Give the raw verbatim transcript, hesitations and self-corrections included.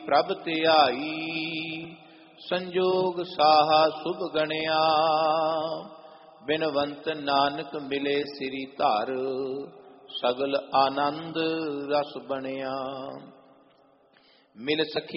ਪ੍ਰਭ ਧਿਆਈ, ਸੰਜੋਗ ਸਾਹਾ ਸੁਭ ਗਣਿਆ। ਬਿਨਵੰਤ ਨਾਨਕ ਮਿਲੇ ਸਿਰੀ ਧਰ, ਸਗਲ ਆਨੰਦ ਰਸ ਬਣਿਆ। ਮਿਲ ਸਖੀ